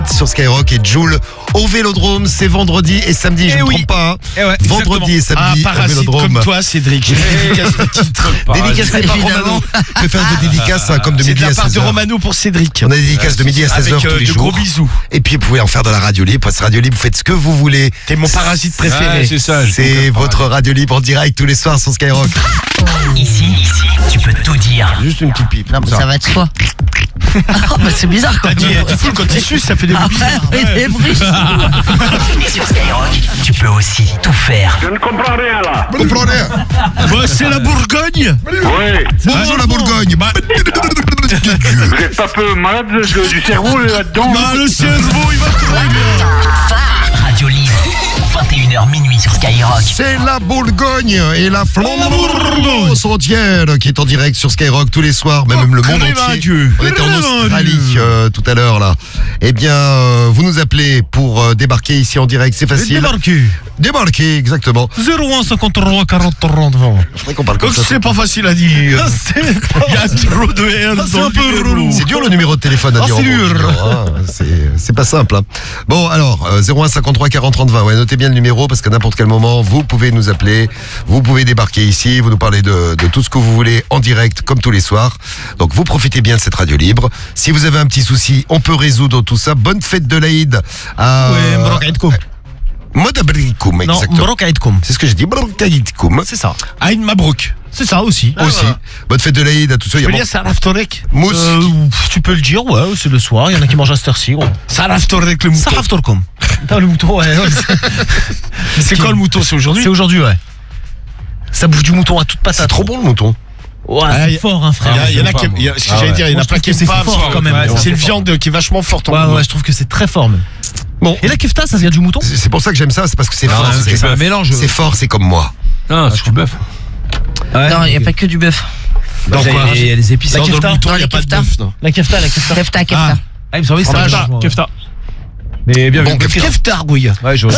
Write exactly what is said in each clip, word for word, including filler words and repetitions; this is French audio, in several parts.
sur Skyrock et Jul au Vélodrome, c'est vendredi et samedi, je ne me oui. trompe pas. Hein. Eh ouais, vendredi et samedi ah, au Vélodrome. Comme toi, Cédric. J'ai dédicace le titre. Dédicacé par Romano. Je vais faire des dédicaces hein, comme de C'est midi de à la part seize de heures. Romano pour Cédric. On a des dédicaces de midi à seize heures Avec tous euh, les de jours. gros bisous. Et puis vous pouvez en faire dans la radio libre. Parce que radio libre, vous faites ce que vous voulez. T'es mon parasite préféré. Ouais, c'est ça. je C'est comprends. votre radio libre en direct tous les soirs sur Skyrock. Ici, ici, tu peux tout dire. Juste une petite pipe. Non, mais ça va de soi. Oh, bah c'est bizarre quoi. T'as dit, du coup, quand il suce, ça fait des bruits Ah bizarres. ouais, des bruits. Et sur Skyrock, tu peux aussi tout faire. Je ne comprends rien là. Comprenez. Bah, c'est la Bourgogne. Oui. Bonjour la Bourgogne. Vous êtes pas peu malade de- du cerveau là-dedans? Bah, le cerveau, il va très bien. Radio Libre, vingt et une heures minuit sur Skyrock. C'est la Bourgogne et la flambe entière qui est en direct sur Skyrock tous les soirs, même, même le monde crève un entier. Dieu. On était en Crève un Australie Dieu. euh, tout à l'heure là. Eh bien, euh, vous nous appelez pour euh, débarquer ici en direct, c'est facile. Débarqué. Débarquer, exactement. zéro un cinquante-trois quarante trente vingt. Je voudrais qu'on parle comme Comme ça. c'est pas facile à dire. Il y a trop de R c'est dans un peu le relou. numéro. C'est dur le numéro de téléphone à Ah, dire. c'est en dur. bonjour, hein. C'est, c'est pas simple. Hein. Bon, alors, euh, zéro un cinquante-trois quarante trente vingt. Ouais, notez bien le numéro parce qu'à n'importe quel moment, vous pouvez nous appeler. Vous pouvez débarquer ici. Vous nous parlez de, de tout ce que vous voulez en direct, comme tous les soirs. Donc, vous profitez bien de cette radio libre. Si vous avez un petit souci, on peut résoudre tout ça. Bonne fête de l'Aïd à. Oui, Mbrokaïdkoum. Modabrikoum, Non, exactement. Mbrokaïdkoum. C'est ce que j'ai dit. Mbrokaïdkoum. C'est ça. Aïn Mabrouk. C'est ça aussi. Aussi. voilà. Bonne fête de l'Aïd à tous ceux. Tu Il y peux a dire Saraf Torek Mousse. Euh, Tu peux le dire, ouais, c'est le soir. Il y en a qui mangent à cette heure-ci, gros. Saraf Torek, le mouton. Saraf Torkom. Putain, le mouton, ouais. ouais. C'est quand le mouton? C'est aujourd'hui? C'est aujourd'hui, ouais. Ça bouffe du mouton à toute patate. C'est trop bon le mouton. Ouais, Ah, c'est y- fort, hein, Il y, frère. a- il y en a j'aime qui. pas, il y a- Ce que Ah j'allais ouais. dire, il y en Moi, a je plein trouve qui que aiment c'est pas. fort, quand même. Ouais, Ouais, C'est c'est une fort. viande qui est vachement forte en Ouais, goût. ouais, je trouve que c'est très fort, même. Bon. Et la kefta, ça vient du mouton? C'est c'est pour ça que j'aime ça, c'est parce que c'est Non, fort. non, c'est, c'est un mélange. c'est fort, c'est comme moi. Non, c'est du bœuf. Non, il n'y a pas que du bœuf. Donc, Il y a- il y a les épices. Dans kefta. le mouton, il n'y La a pas de kefta. bœuf, non. La kefta, la kefta. Kefta, kefta. Ah, il me semblait que c'était Fromage. un Kefta. Mais bien Bon, vu. kefta. Keftar, oui. Ouais, je vois.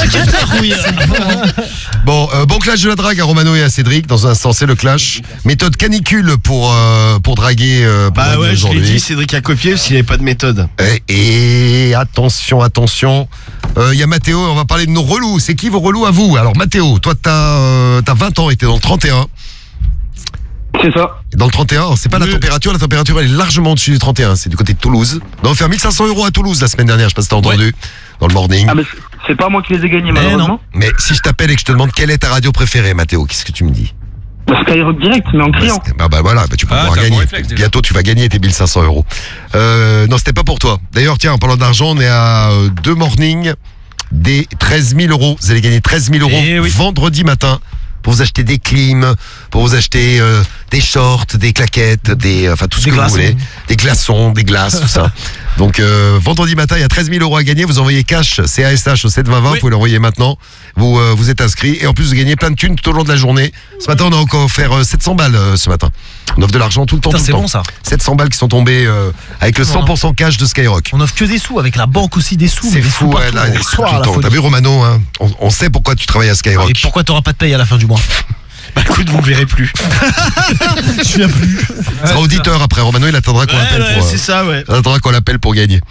Bon, euh, bon clash de la drague à Romano et à Cédric. Dans un instant, c'est le clash. Méthode canicule pour, euh, pour draguer euh, pour Bah draguer ouais, je l'ai aujourd'hui. dit, Cédric a copié parce qu'il n'avait pas de méthode. Et, et attention, attention. Il y a Mathéo, on va parler de nos relous. C'est qui vos relous à vous? Alors Mathéo, toi t'as euh, t'as vingt ans et t'es dans le trente et un. C'est ça. Dans le trente et un, alors, c'est pas la Oui. température, la température elle est largement au-dessus du trente et un. C'est du côté de Toulouse. On va faire mille cinq cents euros à Toulouse la semaine dernière, je sais pas si t'as entendu. Dans le morning. Ah mais c'est- c'est pas moi qui les ai gagnés malheureusement. Mais si je t'appelle et que je te demande quelle est ta radio préférée, Mathéo, qu'est-ce que tu me dis? Bah, Skyrock direct, mais en criant. Bah, bah, bah voilà, bah, tu peux Ah, pouvoir t'as un bon gagner. réflexe, déjà. Bientôt tu vas gagner tes mille cinq cents euros. Euh, non, c'était pas pour toi. D'ailleurs, tiens, en parlant d'argent, on est à euh, deux mornings des treize mille euros. Vous allez gagner treize mille euros Eh oui. vendredi matin pour vous acheter des clims, pour vous acheter euh, des shorts, des claquettes, des, enfin tout ce Des que glaçons. vous voulez, des glaçons, des glaces, tout ça. Donc euh, vendredi matin, il y a treize mille euros à gagner. Vous envoyez cash C A S H au sept vingt vingt. Oui. Vous pouvez l'envoyer maintenant. Vous euh, vous êtes inscrit et en plus vous gagnez plein de thunes tout au long de la journée. Ce matin, on a encore offert euh, sept cents balles euh, ce matin. On offre de l'argent tout le temps. Putain, tout c'est le temps. bon, ça. sept cents balles qui sont tombées euh, avec le cent pour cent cash de Skyrock. On offre que des sous, avec la banque aussi des sous. C'est mais des fou, sous ouais, partout, là, gros. des sous tout Ouah, le la temps. folie. T'as vu Romano, hein, on, on sait pourquoi tu travailles à Skyrock. Et pourquoi t'auras pas de paye à la fin du mois? Bah écoute, vous verrez plus. Je viens plus. Il sera auditeur après. Romano, il attendra qu'on Ouais, l'appelle ouais, pour. euh, c'est ça, ouais. il attendra qu'on l'appelle pour gagner.